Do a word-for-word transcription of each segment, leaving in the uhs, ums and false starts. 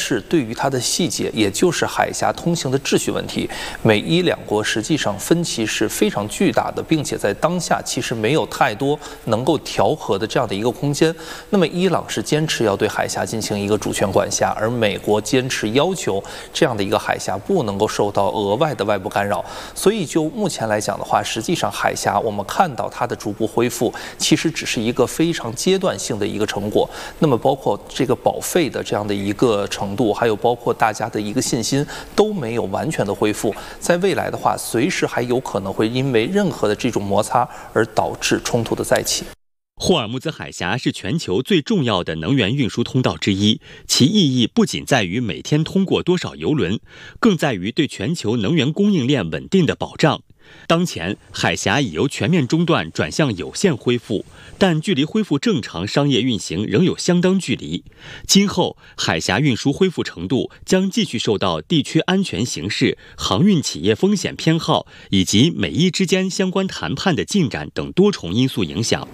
是对于它的细节，也就是海峡通行的秩序问题，美伊两国实际上分歧是非常巨大的，并且在当下其实没有太多能够调和的这样的一个空间。那么伊朗是坚持要对海峡进行一个主权管辖，而美国坚持要求这样的一个海峡不能够受到额外的外部干扰。所以就目前来讲的话，实际上海峡我们看到它的逐步恢复，其实只是一个非常阶段性的一个成果。那么包括这个保费的这样的一个程度，还有包括大家的一个信心都没有完全的恢复。在未来的话，随时还有可能会因为任何的这种摩擦而导致冲突的再起。 霍尔木兹海峡是全球最重要的能源运输通道之一，其意义不仅在于每天通过多少油轮，更在于对全球能源供应链稳定的保障。当前，海峡已由全面中断转向有限恢复，但距离恢复正常商业运行仍有相当距离。今后，海峡运输恢复程度将继续受到地区安全形势、航运企业风险偏好以及美伊之间相关谈判的进展等多重因素影响。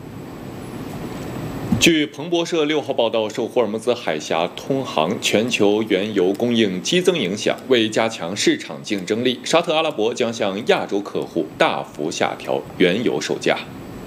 据彭博社六号报道，受霍尔木兹海峡通航全球原油供应激增影响，为加强市场竞争力，沙特阿拉伯将向亚洲客户大幅下调原油售价。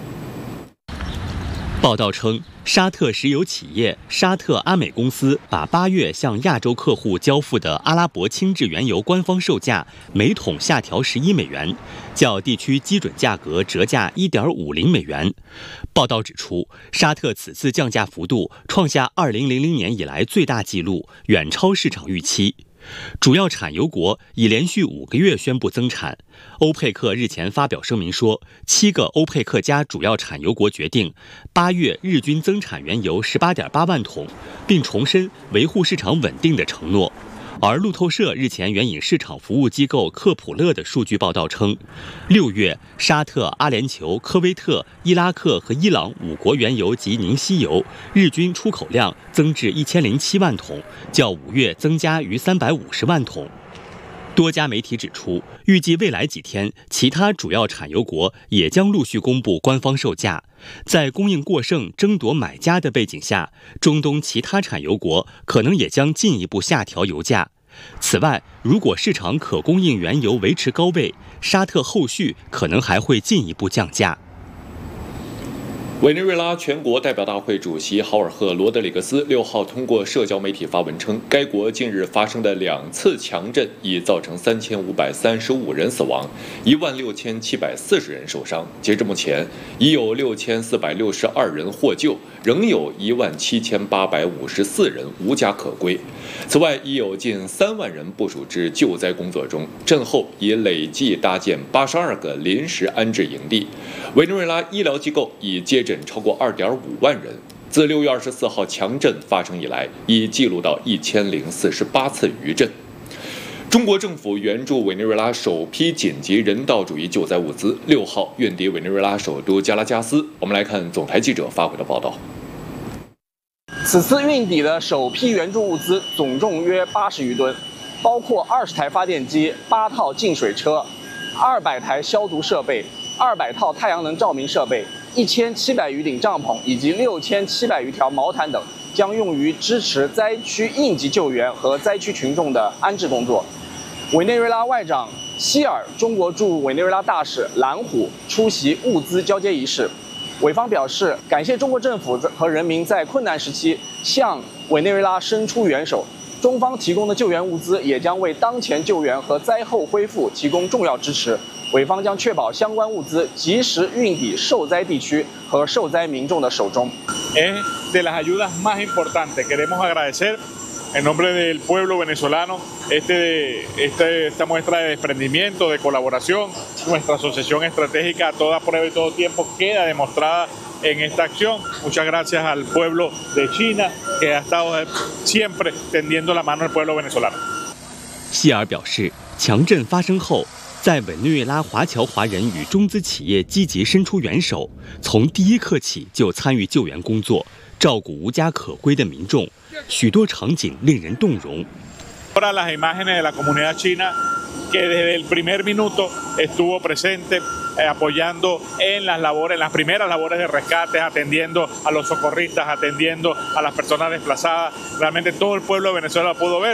报道称，沙特石油企业沙特阿美公司把八月向亚洲客户交付的阿拉伯轻质原油官方售价每桶下调十一美元，较地区基准价格折价一点五零美元。报道指出，沙特此次降价幅度创下二零零零年以来最大纪录，远超市场预期。主要产油国已连续五个月宣布增产。欧佩克日前发表声明说，七个欧佩克加主要产油国决定八月日均增产原油十八点八万桶，并重申维护市场稳定的承诺。而路透社日前援引市场服务机构克普勒的数据报道称，六月沙特、阿联酋、科威特、伊拉克和伊朗五国原油及凝稀油日均出口量增至一千零七万桶，较五月增加逾三百五十万桶。多家媒体指出，预计未来几天，其他主要产油国也将陆续公布官方售价。在供应过剩、争夺买家的背景下，中东其他产油国可能也将进一步下调油价。此外，如果市场可供应原油维持高位，沙特后续可能还会进一步降价。 委内瑞拉全国代表大会主席豪尔赫·罗德里格斯六号通过社交媒体发文称，该国近日发生的两次强震已造成三千五百三十五人死亡，一万六千七百四十人受伤。截至目前，已有六千四百六十二人获救，仍有一万七千八百五十四人无家可归。此外，已有近三万人部署至救灾工作中。震后已累计搭建八十二个临时安置营地。委内瑞拉医疗机构已接诊超过二点五万人。自六月二十四号强震发生以来，已记录到一千零四十八次余震。中国政府援助委内瑞拉首批紧急人道主义救灾物资六号运抵委内瑞拉首都加拉加斯。我们来看总台记者发回的报道。 此次运抵的首批援助物资总重约八十余吨，包括二十台发电机、八套净水车、二百台消毒设备、二百套太阳能照明设备、一千七百余顶帐篷以及六千七百余条毛毯等，将用于支持灾区应急救援和灾区群众的安置工作。委内瑞拉外长希尔、中国驻委内瑞拉大使蓝虎出席物资交接仪式。委方表示，感谢中国政府和人民在困难时期向委内瑞拉伸出援手，中方提供的救援物资也将为当前救援和灾后恢复提供重要支持。委方将确保相关物资及时运抵受灾地区和受灾民众的手中。 Es de las ayudas más importantes. Queremos agradecer en nombre del pueblo venezolano este, este, esta muestra de desprendimiento, de colaboración. Nuestra asociación estratégica a toda prueba y todo tiempo queda demostrada en esta acción. Muchas gracias al pueblo de China, que ha estado siempre tendiendo la mano al pueblo venezolano. 希尔表示，强震发生后，在委内瑞拉华侨华人与中资企业积极伸出援手，从第一刻起就参与救援工作，照顾无家可归的民众，许多场景令人动容。 Ahora las imágenes de la comunidad china que desde el primer minuto estuvo presente eh, apoyando en las labores, en las primeras labores de rescate, atendiendo a los socorristas, atendiendo a las personas desplazadas. Realmente todo el pueblo de Venezuela pudo ver.